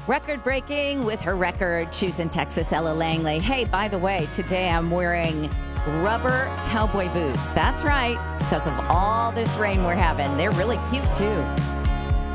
Record breaking with her record, Shoes in Texas, Ella Langley. Hey, by the way, today I'm wearing rubber cowboy boots. That's right, because of all this rain we're having. They're really cute, too.